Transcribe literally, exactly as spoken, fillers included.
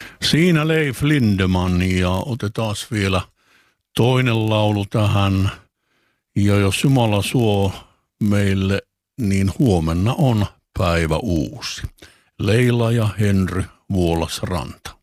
Siinä Leif Lindeman ja otetaan vielä toinen laulu tähän. Ja jos Jumala suo meille, niin huomenna on päivä uusi. Leila ja Henry Vuolasranta.